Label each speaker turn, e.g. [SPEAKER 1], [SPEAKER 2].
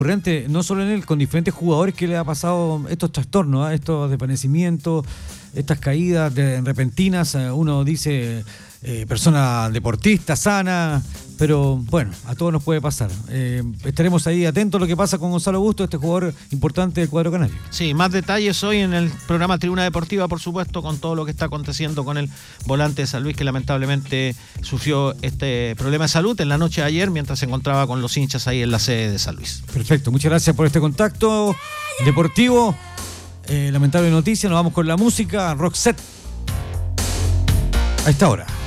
[SPEAKER 1] recurrente, no solo en él, con diferentes jugadores que le ha pasado estos trastornos, ¿eh? Estos desvanecimientos, estas caídas repentinas. Uno dice persona deportista, sana, pero bueno, a todos nos puede pasar. Estaremos ahí atentos a lo que pasa con Gonzalo Bustos, este jugador importante del cuadro canario.
[SPEAKER 2] Sí, más detalles hoy en el programa Tribuna Deportiva, por supuesto, con todo lo que está aconteciendo con el volante de San Luis, que lamentablemente sufrió este problema de salud en la noche de ayer mientras se encontraba con los hinchas ahí en la sede de San Luis.
[SPEAKER 1] Perfecto, muchas gracias por este contacto deportivo. Lamentable noticia, nos vamos con la música, Roxette, a esta hora.